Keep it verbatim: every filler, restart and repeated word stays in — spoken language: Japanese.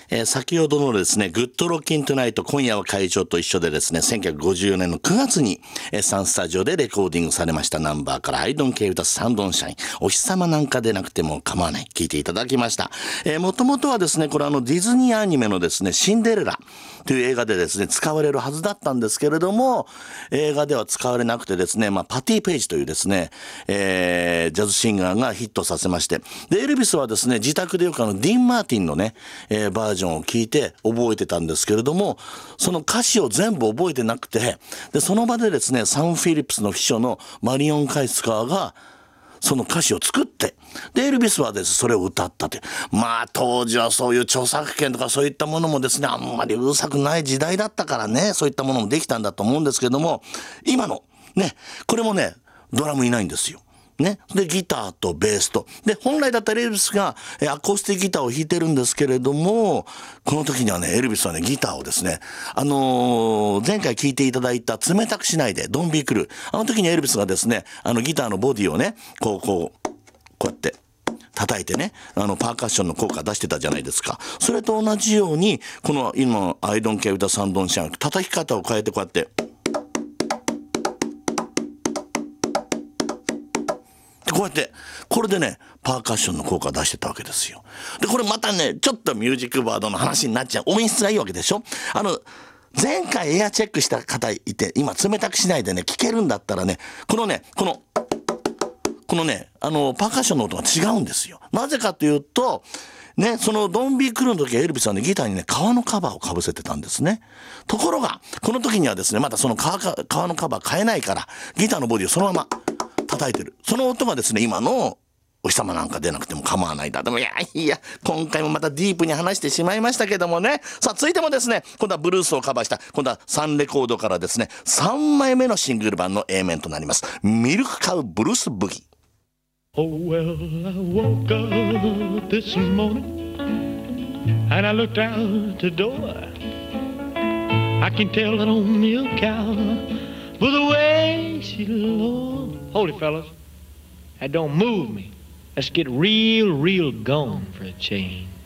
えー、先ほどのですね、グッドロッキントゥナイト、今夜は会長と一緒でですね、せんきゅうひゃくごじゅうよねんのくがつに、えー、サンスタジオでレコーディングされましたナンバーから、I don't care with the sun don't shine、お日様なんかでなくても構わない、聞いていただきました。えー、もともとはですね、これあのディズニーアニメのですね、シンデレラという映画でですね、使われるはずだったんですけれども、映画では使われなくてですね、まあ、パティ・ペイジというですね、えー、ジャズシンガーがヒットさせまして、で、エルビスはですね、自宅でよくあのディーン・マーティンのね、えー、バージョンを聞いて覚えてたんですけれども、その歌詞を全部覚えてなくて、でその場でですね、サン・フィリップスの秘書のマリオン・カイスカーがその歌詞を作って、でエルビスはですそれを歌ったって、まあ当時はそういう著作権とかそういったものもですね、あんまりうるさくない時代だったからね、そういったものもできたんだと思うんですけども、今のね、これもね、ドラムいないんですよ。ね、でギターとベースとで、本来だったらエルビスがえアコースティックギターを弾いてるんですけれども、この時にはね、エルビスはねギターをですね、あのー、前回聴いていただいた冷たくしないでドンビークル、あの時にエルビスがですね、あのギターのボディをね、こうこうこうやって叩いてね、あのパーカッションの効果出してたじゃないですか。それと同じようにこの今の I don't care with the sun don't shine、叩き方を変えてこうやってこうやってこれでねパーカッションの効果を出してたわけですよ。でこれまたね、ちょっとミュージックバードの話になっちゃう、音質がいいわけでしょ。あの前回エアチェックした方いて、今冷たくしないでね聞けるんだったらね、このねこのこのねあのパーカッションの音が違うんですよ。なぜかというとね、そのドンビークルーの時はエルビスはねギターにね革のカバーをかぶせてたんですね。ところがこの時にはですね、まだその革か革のカバー変えないから、ギターのボディをそのまま叩いてる、その音がですね、今のお日様なんか出なくても構わないだ。でもいやいや、今回もまたディープに話してしまいましたけどもね。さあ続いてもですね、今度はブルースをカバーした、今度はサンレコードからですね、さんまいめのシングル版の A 面となります、ミルクカウブルースブギ。 Oh well, I woke up this morning and I looked out the door. I can tell that old milk cow with the way she low. Hold it, fellas. That don't move me. Let's get real, real gone for a change.